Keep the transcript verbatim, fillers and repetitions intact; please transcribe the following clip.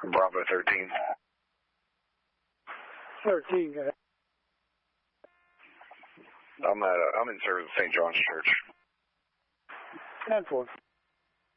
Bravo thirteen. thirteen, go ahead. I'm at, uh, I'm in service of Saint John's Church. ten four.